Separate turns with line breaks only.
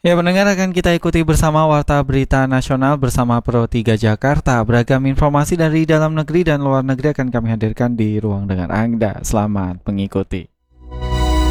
Ya, pendengar akan kita ikuti bersama Warta Berita Nasional bersama Pro 3 Jakarta. Beragam informasi dari dalam negeri dan luar negeri akan kami hadirkan di ruang dengar Anda. Selamat mengikuti.